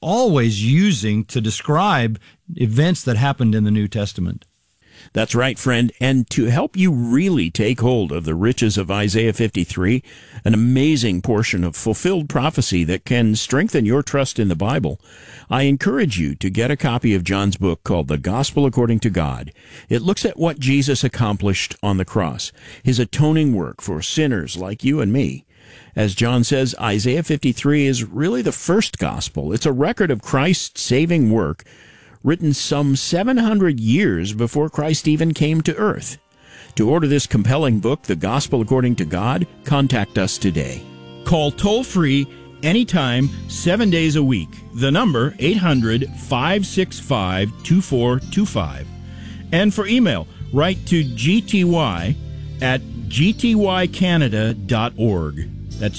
always using to describe events that happened in the New Testament. That's right, friend. And to help you really take hold of the riches of Isaiah 53, an amazing portion of fulfilled prophecy that can strengthen your trust in the Bible, I encourage you to get a copy of John's book called The Gospel According to God. It looks at what Jesus accomplished on the cross, his atoning work for sinners like you and me. As John says, Isaiah 53 is really the first gospel. It's a record of Christ's saving work written some 700 years before Christ even came to earth. To order this compelling book, The Gospel According to God, contact us today. Call toll-free anytime, 7 days a week. The number, 800-565-2425. And for email, write to gty@gtycanada.org. That's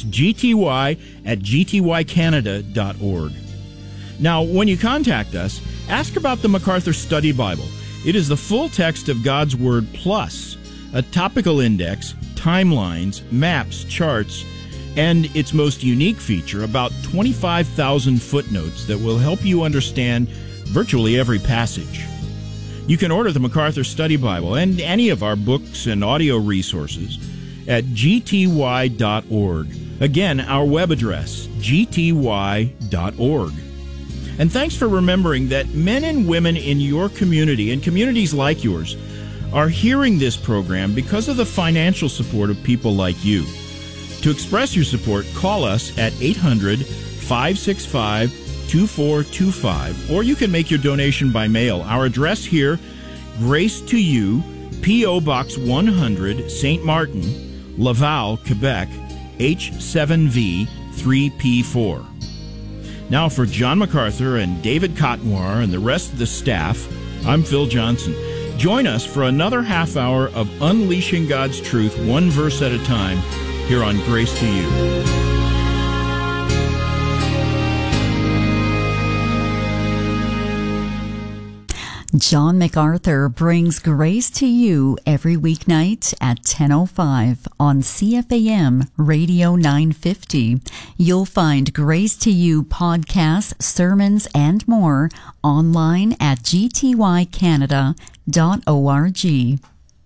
gty@gtycanada.org. Now, when you contact us, ask about the MacArthur Study Bible. It is the full text of God's Word plus a topical index, timelines, maps, charts, and its most unique feature, about 25,000 footnotes that will help you understand virtually every passage. You can order the MacArthur Study Bible and any of our books and audio resources at gty.org. Again, our web address, gty.org. And thanks for remembering that men and women in your community and communities like yours are hearing this program because of the financial support of people like you. To express your support, call us at 800-565-2425, or you can make your donation by mail. Our address here, Grace to You, P.O. Box 100, St. Martin, Laval, Quebec, H7V 3P4. Now for John MacArthur and David Cotnoir and the rest of the staff, I'm Phil Johnson. Join us for another half hour of unleashing God's truth, one verse at a time, here on Grace to You. John MacArthur brings Grace to You every weeknight at 10:05 on CFAM Radio 950. You'll find Grace to You podcasts, sermons, and more online at gtycanada.org.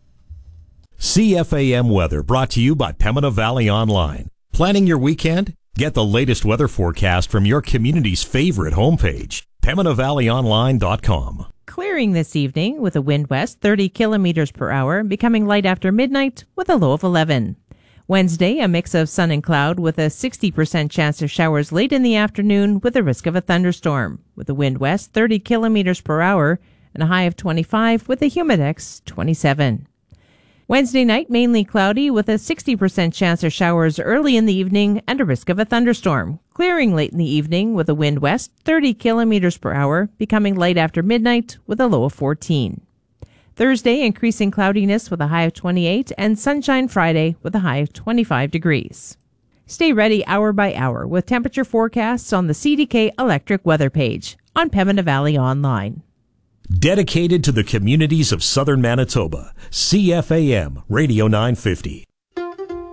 CFAM Weather brought to you by Pembina Valley Online. Planning your weekend? Get the latest weather forecast from your community's favorite homepage, PembinaValleyOnline.com. Clearing this evening with a wind west 30 kilometers per hour, becoming light after midnight with a low of 11. Wednesday, a mix of sun and cloud with a 60% chance of showers late in the afternoon with a risk of a thunderstorm, with a wind west 30 kilometers per hour and a high of 25 with a humidex 27. Wednesday night, mainly cloudy with a 60% chance of showers early in the evening and a risk of a thunderstorm. Clearing late in the evening with a wind west 30 kilometers per hour, becoming light after midnight with a low of 14. Thursday, increasing cloudiness with a high of 28 and sunshine Friday with a high of 25 degrees. Stay ready hour by hour with temperature forecasts on the CDK Electric Weather page on Pembina Valley Online. Dedicated to the communities of southern Manitoba, CFAM Radio 950.